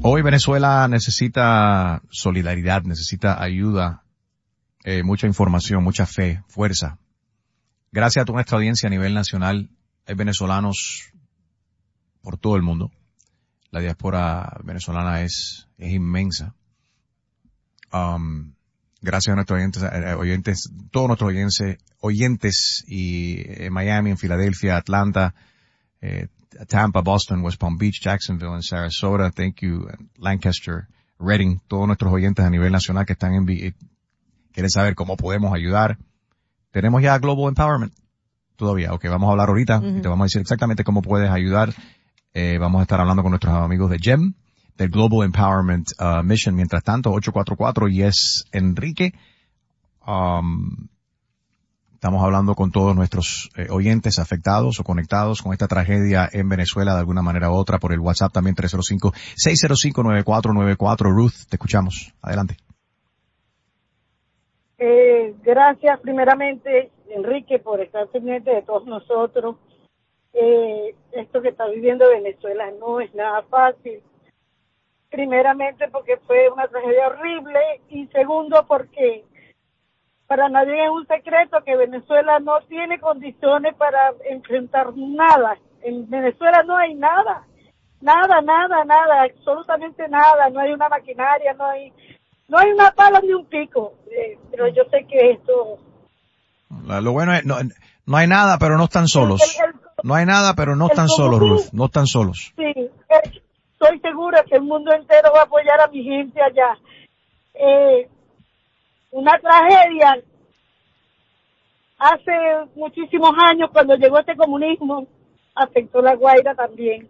Hoy Venezuela necesita solidaridad, necesita ayuda, mucha información, mucha fe, fuerza. Gracias a nuestra audiencia a nivel nacional, hay venezolanos por todo el mundo. La diáspora venezolana es inmensa. Gracias a nuestros oyentes, todos nuestros oyentes y en Miami, en Filadelfia, Atlanta, Tampa, Boston, West Palm Beach, Jacksonville, en Sarasota, thank you, Lancaster, Reading, todos nuestros oyentes a nivel nacional que están quieren saber cómo podemos ayudar. Tenemos ya Global Empowerment todavía, ok, vamos a hablar ahorita y te vamos a decir exactamente cómo puedes ayudar. Vamos a estar hablando con nuestros amigos de GEM, del Global Empowerment Mission. Mientras tanto, 844 y es Enrique. Estamos hablando con todos nuestros oyentes afectados o conectados con esta tragedia en Venezuela de alguna manera u otra por el WhatsApp también 305-605-9494. Ruth, te escuchamos. Adelante. Gracias primeramente, Enrique, por estar pendiente de todos nosotros. Esto que está viviendo Venezuela no es nada fácil. Primeramente porque fue una tragedia horrible y segundo porque para nadie es un secreto que Venezuela no tiene condiciones para enfrentar nada. En Venezuela no hay nada, absolutamente nada. No hay una maquinaria, no hay una pala ni un pico. Pero yo sé que esto... Lo bueno es, no hay nada, pero no están solos. No hay nada, pero no están solos, Ruth. No están solos. Sí, estoy segura que el mundo entero va a apoyar a mi gente allá. Una tragedia. Hace muchísimos años, cuando llegó este comunismo, afectó La Guaira también.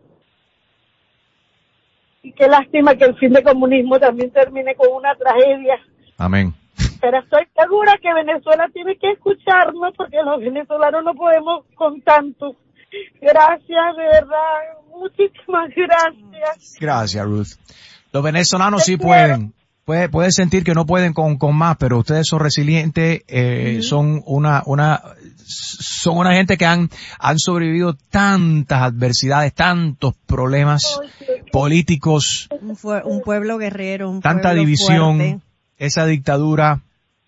Y qué lástima que el fin del comunismo también termine con una tragedia. Amén. Pero estoy segura que Venezuela tiene que escucharnos porque los venezolanos no podemos con tanto. Gracias, de verdad. Muchísimas gracias. Gracias, Ruth. Los venezolanos sí pueden. Puede sentir que no pueden con más, pero ustedes son resilientes, son una gente que han sobrevivido tantas adversidades, tantos problemas políticos. Un pueblo guerrero, un tanta pueblo división, fuerte. Esa dictadura.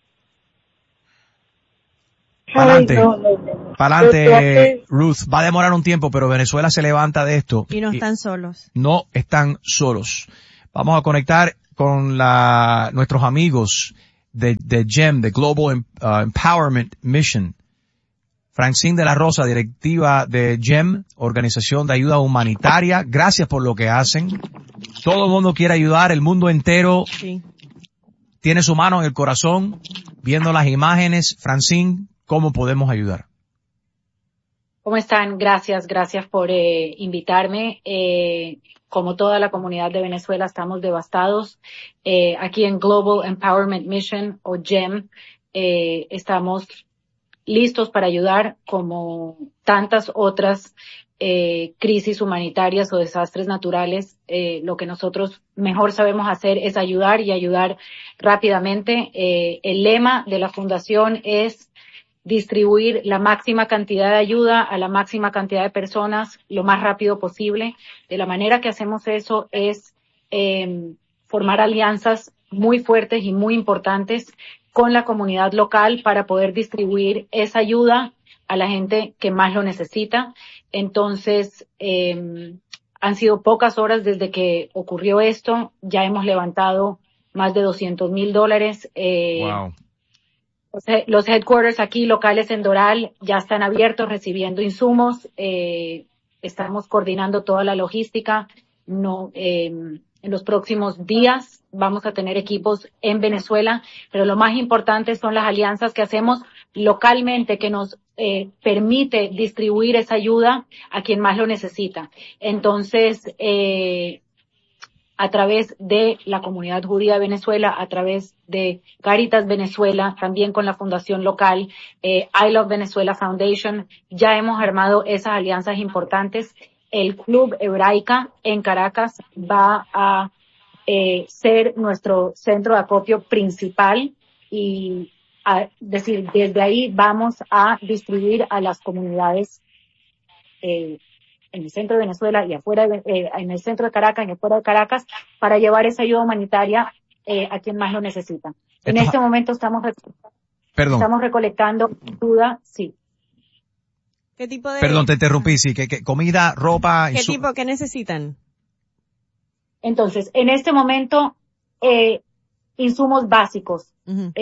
Pa'lante, Ruth. Va a demorar un tiempo, pero Venezuela se levanta de esto. Y no están solos. No están solos. Vamos a conectar con nuestros amigos de GEM, de Global Empowerment Mission. Francine de la Rosa, directiva de GEM, Organización de Ayuda Humanitaria. Gracias por lo que hacen. Todo el mundo quiere ayudar, el mundo entero tiene su mano en el corazón, viendo las imágenes. Francine, ¿cómo podemos ayudar? ¿Cómo están? Gracias por invitarme. Como toda la comunidad de Venezuela, estamos devastados. Aquí en Global Empowerment Mission, o GEM, estamos listos para ayudar como tantas otras crisis humanitarias o desastres naturales. Lo que nosotros mejor sabemos hacer es ayudar y ayudar rápidamente. El lema de la fundación es distribuir la máxima cantidad de ayuda a la máxima cantidad de personas lo más rápido posible. De la manera que hacemos eso es formar alianzas muy fuertes y muy importantes con la comunidad local para poder distribuir esa ayuda a la gente que más lo necesita. Entonces, han sido pocas horas desde que ocurrió esto. Ya hemos levantado más de $200,000. Wow. Los headquarters aquí locales en Doral ya están abiertos recibiendo insumos. Estamos coordinando toda la logística. En los próximos días vamos a tener equipos en Venezuela, pero lo más importante son las alianzas que hacemos localmente que nos permite distribuir esa ayuda a quien más lo necesita. Entonces, a través de la comunidad judía de Venezuela, a través de Caritas Venezuela, también con la fundación local, I Love Venezuela Foundation, ya hemos armado esas alianzas importantes. El Club Hebraica en Caracas va a ser nuestro centro de acopio principal y desde ahí vamos a distribuir a las comunidades en el centro de Venezuela y afuera, en el centro de Caracas y afuera de Caracas, para llevar esa ayuda humanitaria a quien más lo necesita. En este momento estamos recolectando ayuda, sí. ¿Qué tipo de? Perdón, te interrumpí, sí, que comida, ropa. ¿Qué necesitan? Entonces, en este momento, insumos básicos, Uh-huh.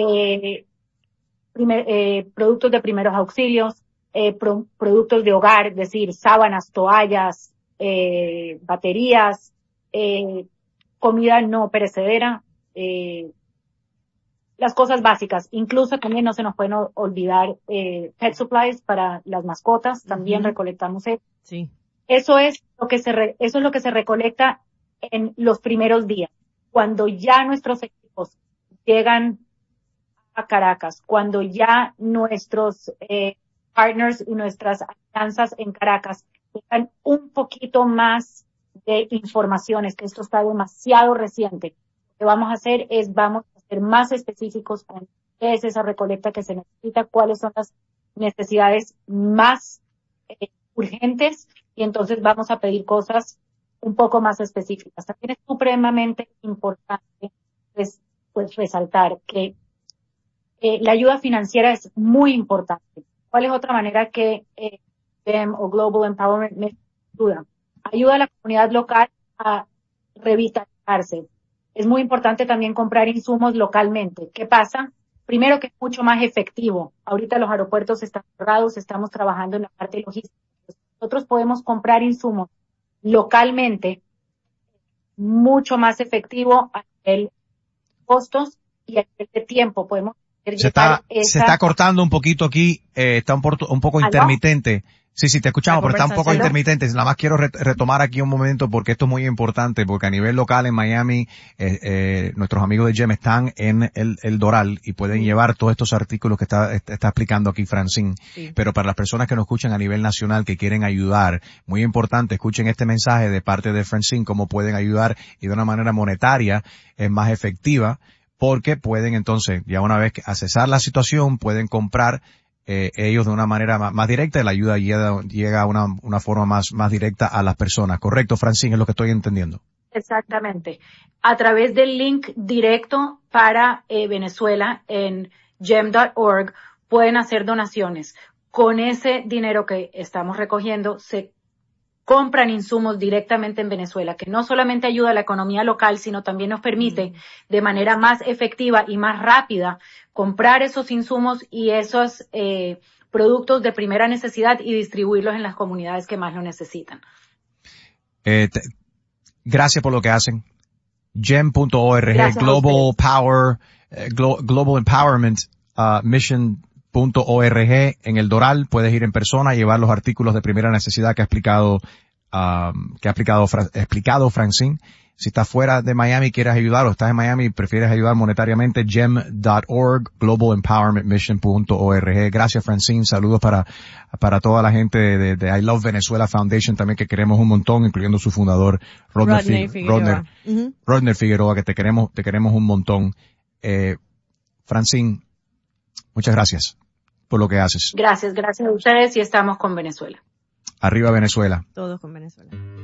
Productos de primeros auxilios, productos de hogar, es decir, sábanas, toallas, baterías, comida no perecedera, las cosas básicas. Incluso también no se nos pueden olvidar pet supplies para las mascotas, también recolectamos eso. Sí. Eso es lo que se recolecta en los primeros días. Cuando ya nuestros equipos llegan a Caracas, cuando ya nuestros partners y nuestras alianzas en Caracas tengan un poquito más de informaciones, que esto está demasiado reciente, lo que vamos a hacer es vamos a ser más específicos con qué es esa recolecta que se necesita, cuáles son las necesidades más urgentes, y entonces vamos a pedir cosas un poco más específicas. También es supremamente importante pues resaltar que la ayuda financiera es muy importante. ¿Cuál es otra manera que GEM o Global Empowerment me ayuda? Ayuda a la comunidad local a revitalizarse. Es muy importante también comprar insumos localmente. ¿Qué pasa? Primero, que es mucho más efectivo. Ahorita los aeropuertos están cerrados, estamos trabajando en la parte logística. Nosotros podemos comprar insumos localmente, mucho más efectivo a nivel de costos y a nivel de tiempo. Podemos se está cortando un poquito aquí, está un poco intermitente. Sí, te escuchamos, pero está un poco intermitente. Nada más quiero retomar aquí un momento porque esto es muy importante, porque a nivel local en Miami, nuestros amigos de GEM están en el Doral y pueden llevar todos estos artículos que está explicando aquí Francine. Sí. Pero para las personas que nos escuchan a nivel nacional, que quieren ayudar, muy importante, escuchen este mensaje de parte de Francine, cómo pueden ayudar y de una manera monetaria es más efectiva, porque pueden entonces, ya una vez que accesar la situación, pueden comprar ellos de una manera más directa y la ayuda llega a una forma más directa a las personas. ¿Correcto, Francine? Es lo que estoy entendiendo. Exactamente. A través del link directo para Venezuela en gem.org pueden hacer donaciones. Con ese dinero que estamos recogiendo se compran insumos directamente en Venezuela, que no solamente ayuda a la economía local, sino también nos permite de manera más efectiva y más rápida comprar esos insumos y esos productos de primera necesidad y distribuirlos en las comunidades que más lo necesitan. Gracias por lo que hacen. Gem.org, Global Power, Global Empowerment Mission.org. En el Doral puedes ir en persona y llevar los artículos de primera necesidad que ha explicado Francine. Si estás fuera de Miami y quieres ayudar, o estás en Miami y prefieres ayudar monetariamente, gem.org, globalempowermentmission.org. Gracias, Francine. Saludos para toda la gente de I Love Venezuela Foundation también, que queremos un montón, incluyendo su fundador, Rodner Figueroa, que te queremos un montón. Francine, muchas gracias por lo que haces. Gracias a ustedes y estamos con Venezuela. Arriba Venezuela. Todos con Venezuela.